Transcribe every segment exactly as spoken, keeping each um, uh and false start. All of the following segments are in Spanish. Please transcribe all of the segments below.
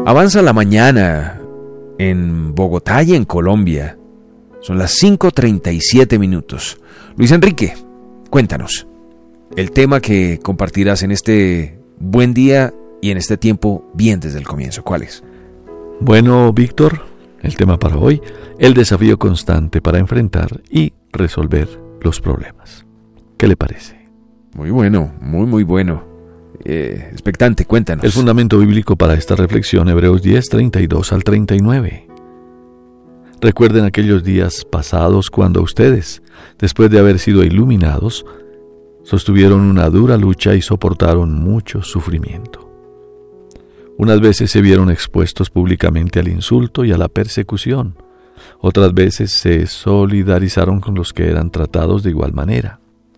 Avanza la mañana en Bogotá y en Colombia. Son las cinco treinta y siete minutos. Luis Enrique, cuéntanos el tema que compartirás en este buen día y en este tiempo bien desde el comienzo. ¿Cuál es? Bueno, Víctor, el tema para hoy, el desafío constante para enfrentar y resolver los problemas. ¿Qué le parece? Muy bueno, muy muy bueno. Eh, expectante, cuéntanos. El fundamento bíblico para esta reflexión, Hebreos diez, treinta y dos al treinta y nueve. Recuerden aquellos días pasados cuando ustedes, después de haber sido iluminados, sostuvieron una dura lucha y soportaron mucho sufrimiento. Unas veces se vieron expuestos públicamente al insulto y a la persecución. Otras veces se solidarizaron con los que eran tratados de igual manera.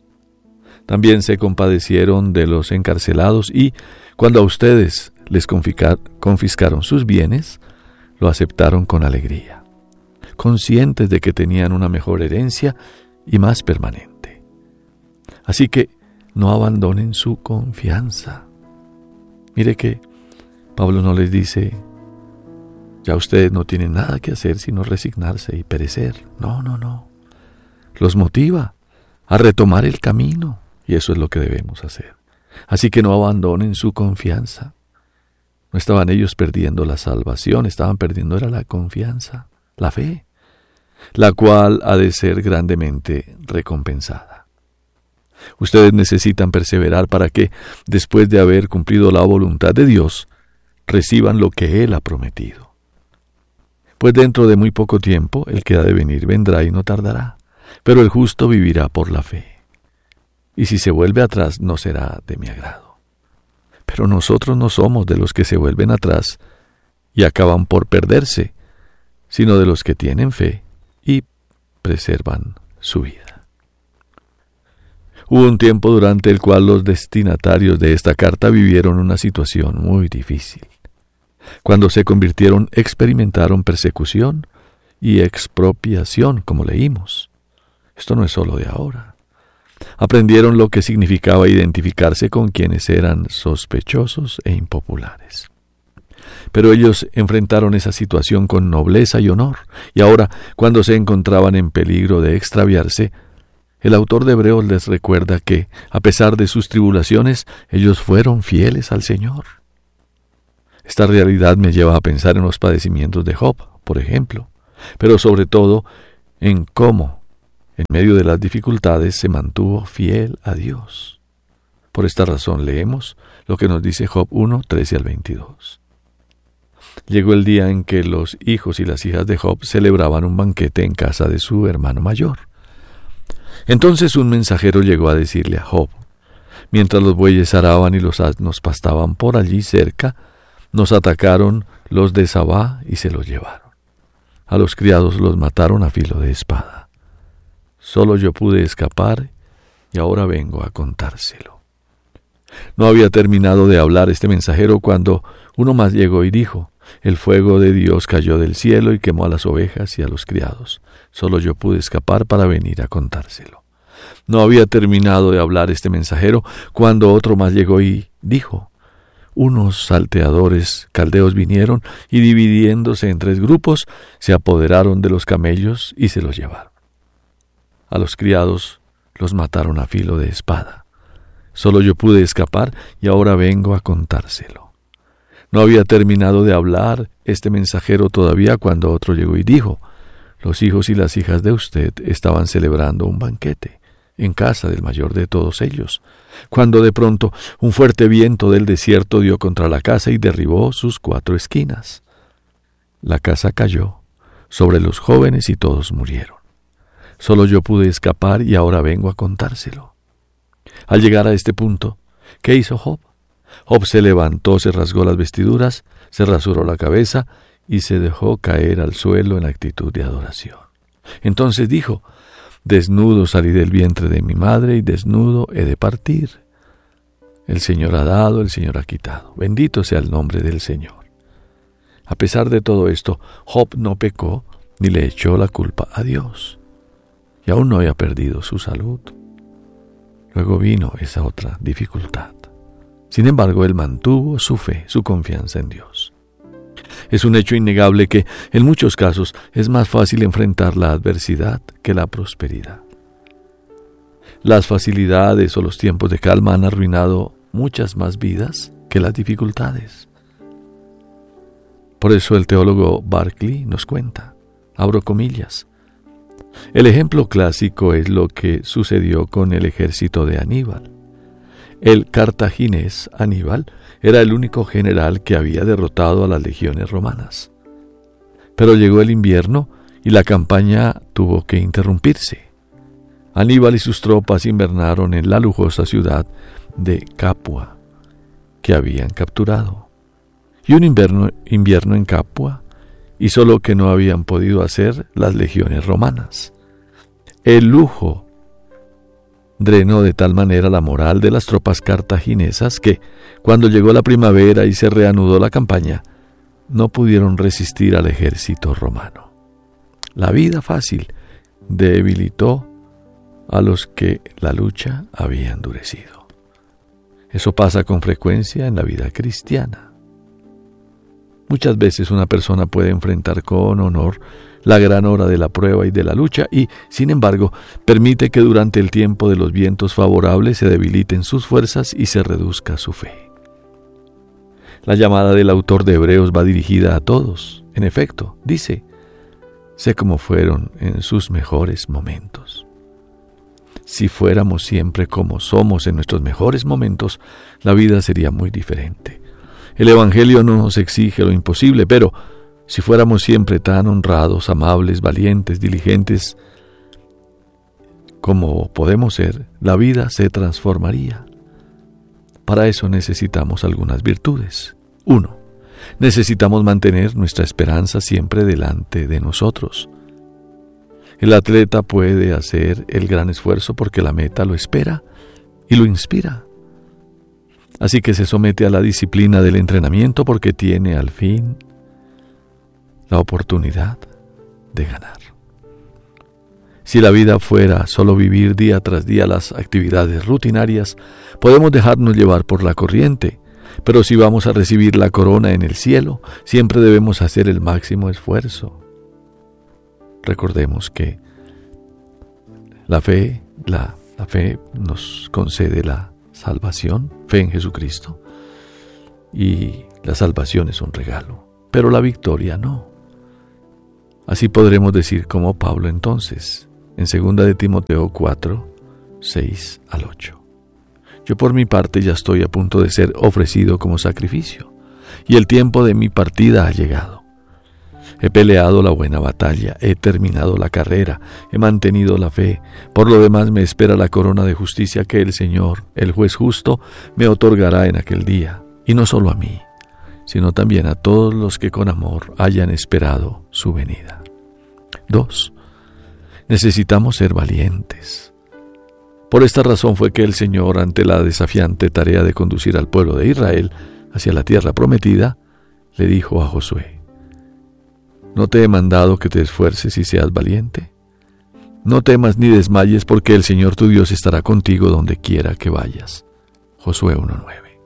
También se compadecieron de los encarcelados y, cuando a ustedes les confiscaron sus bienes, lo aceptaron con alegría, conscientes de que tenían una mejor herencia y más permanente. Así que no abandonen su confianza. Mire que Pablo no les dice, ya ustedes no tienen nada que hacer sino resignarse y perecer. No, no, no. Los motiva a retomar el camino y eso es lo que debemos hacer. Así que no abandonen su confianza. No estaban ellos perdiendo la salvación, estaban perdiendo era la confianza, la fe, la cual ha de ser grandemente recompensada. Ustedes necesitan perseverar para que, después de haber cumplido la voluntad de Dios, reciban lo que Él ha prometido. Pues dentro de muy poco tiempo, el que ha de venir vendrá y no tardará, pero el justo vivirá por la fe. Y si se vuelve atrás, no será de mi agrado. Pero nosotros no somos de los que se vuelven atrás y acaban por perderse, sino de los que tienen fe y preservan su vida. Hubo un tiempo durante el cual los destinatarios de esta carta vivieron una situación muy difícil. Cuando se convirtieron, experimentaron persecución y expropiación, como leímos. Esto no es solo de ahora. Aprendieron lo que significaba identificarse con quienes eran sospechosos e impopulares. Pero ellos enfrentaron esa situación con nobleza y honor, y ahora, cuando se encontraban en peligro de extraviarse, el autor de Hebreos les recuerda que, a pesar de sus tribulaciones, ellos fueron fieles al Señor. Esta realidad me lleva a pensar en los padecimientos de Job, por ejemplo, pero sobre todo en cómo, en medio de las dificultades, se mantuvo fiel a Dios. Por esta razón leemos lo que nos dice Job uno, trece al veintidós. Llegó el día en que los hijos y las hijas de Job celebraban un banquete en casa de su hermano mayor. Entonces un mensajero llegó a decirle a Job, mientras los bueyes araban y los asnos pastaban por allí cerca, nos atacaron los de Sabá y se los llevaron. A los criados los mataron a filo de espada. Solo yo pude escapar y ahora vengo a contárselo. No había terminado de hablar este mensajero cuando uno más llegó y dijo, el fuego de Dios cayó del cielo y quemó a las ovejas y a los criados. Solo yo pude escapar para venir a contárselo. No había terminado de hablar este mensajero cuando otro más llegó y dijo, unos salteadores caldeos vinieron y dividiéndose en tres grupos, se apoderaron de los camellos y se los llevaron. A los criados los mataron a filo de espada. Solo yo pude escapar y ahora vengo a contárselo. No había terminado de hablar este mensajero todavía cuando otro llegó y dijo, los hijos y las hijas de usted estaban celebrando un banquete en casa del mayor de todos ellos, cuando de pronto un fuerte viento del desierto dio contra la casa y derribó sus cuatro esquinas. La casa cayó sobre los jóvenes y todos murieron. Solo yo pude escapar y ahora vengo a contárselo. Al llegar a este punto, ¿qué hizo Job? Job se levantó, se rasgó las vestiduras, se rasuró la cabeza y se dejó caer al suelo en actitud de adoración. Entonces dijo, desnudo salí del vientre de mi madre y desnudo he de partir. El Señor ha dado, el Señor ha quitado. Bendito sea el nombre del Señor. A pesar de todo esto, Job no pecó ni le echó la culpa a Dios. Y aún no había perdido su salud. Luego vino esa otra dificultad. Sin embargo, él mantuvo su fe, su confianza en Dios. Es un hecho innegable que, en muchos casos, es más fácil enfrentar la adversidad que la prosperidad. Las facilidades o los tiempos de calma han arruinado muchas más vidas que las dificultades. Por eso el teólogo Barclay nos cuenta, abro comillas, el ejemplo clásico es lo que sucedió con el ejército de Aníbal. El cartaginés Aníbal era el único general que había derrotado a las legiones romanas. Pero llegó el invierno y la campaña tuvo que interrumpirse. Aníbal y sus tropas invernaron en la lujosa ciudad de Capua, que habían capturado. Y un invierno, invierno en Capua hizo lo que no habían podido hacer las legiones romanas. El lujo drenó de tal manera la moral de las tropas cartaginesas que, cuando llegó la primavera y se reanudó la campaña, no pudieron resistir al ejército romano. La vida fácil debilitó a los que la lucha había endurecido. Eso pasa con frecuencia en la vida cristiana. Muchas veces una persona puede enfrentar con honor la gran hora de la prueba y de la lucha y, sin embargo, permite que durante el tiempo de los vientos favorables se debiliten sus fuerzas y se reduzca su fe. La llamada del autor de Hebreos va dirigida a todos. En efecto, dice, sé cómo fueron en sus mejores momentos. Si fuéramos siempre como somos en nuestros mejores momentos, la vida sería muy diferente. El Evangelio no nos exige lo imposible, pero si fuéramos siempre tan honrados, amables, valientes, diligentes como podemos ser, la vida se transformaría. Para eso necesitamos algunas virtudes. Uno, necesitamos mantener nuestra esperanza siempre delante de nosotros. El atleta puede hacer el gran esfuerzo porque la meta lo espera y lo inspira. Así que se somete a la disciplina del entrenamiento porque tiene al fin la oportunidad de ganar. Si la vida fuera solo vivir día tras día las actividades rutinarias, podemos dejarnos llevar por la corriente, pero si vamos a recibir la corona en el cielo, siempre debemos hacer el máximo esfuerzo. Recordemos que la fe, la, la fe nos concede la salvación, fe en Jesucristo, y la salvación es un regalo, pero la victoria no. Así podremos decir como Pablo entonces, en segunda de Timoteo cuatro, seis al ocho. Yo por mi parte ya estoy a punto de ser ofrecido como sacrificio, y el tiempo de mi partida ha llegado. He peleado la buena batalla, he terminado la carrera, he mantenido la fe. Por lo demás me espera la corona de justicia que el Señor, el juez justo, me otorgará en aquel día. Y no solo a mí, sino también a todos los que con amor hayan esperado su venida. Dos, necesitamos ser valientes. Por esta razón fue que el Señor, ante la desafiante tarea de conducir al pueblo de Israel hacia la tierra prometida, le dijo a Josué, ¿no te he mandado que te esfuerces y seas valiente? No temas ni desmayes, porque el Señor tu Dios estará contigo donde quiera que vayas. Josué uno nueve.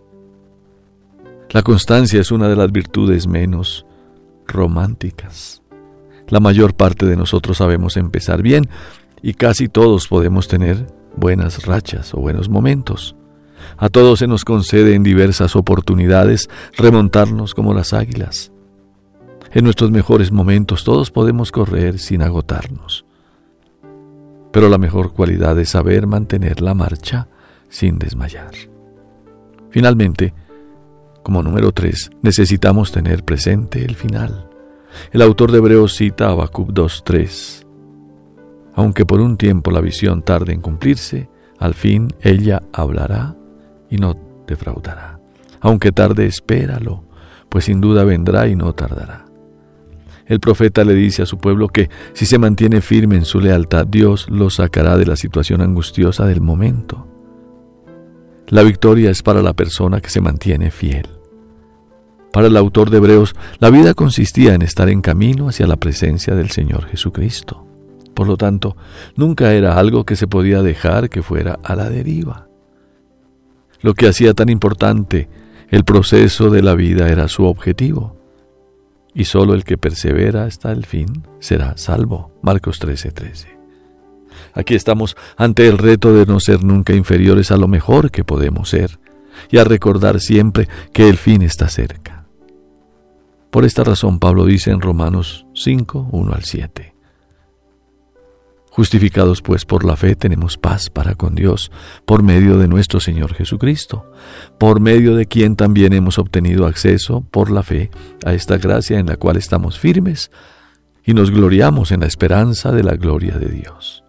La constancia es una de las virtudes menos románticas. La mayor parte de nosotros sabemos empezar bien y casi todos podemos tener buenas rachas o buenos momentos. A todos se nos concede en diversas oportunidades remontarnos como las águilas. En nuestros mejores momentos todos podemos correr sin agotarnos. Pero la mejor cualidad es saber mantener la marcha sin desmayar. Finalmente, como número tres, necesitamos tener presente el final. El autor de Hebreos cita a Habacuc dos tres. Aunque por un tiempo la visión tarde en cumplirse, al fin ella hablará y no defraudará. Aunque tarde, espéralo, pues sin duda vendrá y no tardará. El profeta le dice a su pueblo que si se mantiene firme en su lealtad, Dios lo sacará de la situación angustiosa del momento. La victoria es para la persona que se mantiene fiel. Para el autor de Hebreos, la vida consistía en estar en camino hacia la presencia del Señor Jesucristo. Por lo tanto, nunca era algo que se podía dejar que fuera a la deriva. Lo que hacía tan importante el proceso de la vida era su objetivo. y solo el que persevera hasta el fin será salvo. Marcos trece, trece. Aquí estamos ante el reto de no ser nunca inferiores a lo mejor que podemos ser y a recordar siempre que el fin está cerca. Por esta razón Pablo dice en Romanos cinco, uno al siete: Justificados pues por la fe tenemos paz para con Dios por medio de nuestro Señor Jesucristo, por medio de quien también hemos obtenido acceso por la fe a esta gracia en la cual estamos firmes y nos gloriamos en la esperanza de la gloria de Dios.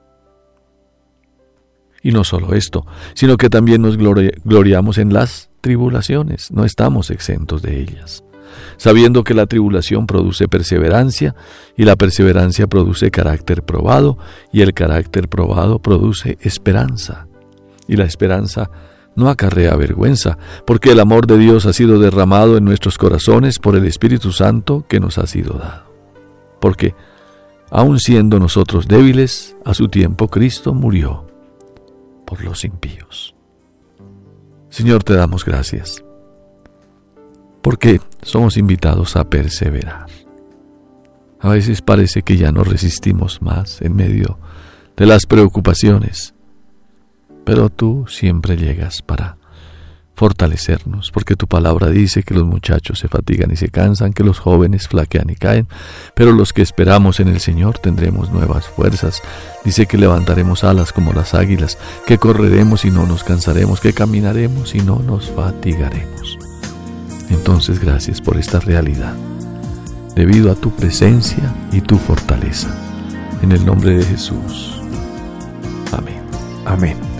Y no solo esto, sino que también nos glori- gloriamos en las tribulaciones, no estamos exentos de ellas, sabiendo que la tribulación produce perseverancia, y la perseverancia produce carácter probado, y el carácter probado produce esperanza. Y la esperanza no acarrea vergüenza, porque el amor de Dios ha sido derramado en nuestros corazones por el Espíritu Santo que nos ha sido dado. Porque, aun siendo nosotros débiles, a su tiempo Cristo murió por los impíos. Señor, te damos gracias, porque somos invitados a perseverar. A veces parece que ya no resistimos más en medio de las preocupaciones, pero tú siempre llegas para fortalecernos, porque tu palabra dice que los muchachos se fatigan y se cansan, que los jóvenes flaquean y caen, pero los que esperamos en el Señor tendremos nuevas fuerzas. Dice que levantaremos alas como las águilas, que correremos y no nos cansaremos, que caminaremos y no nos fatigaremos. Entonces, gracias por esta realidad, debido a tu presencia y tu fortaleza. En el nombre de Jesús. Amén. Amén.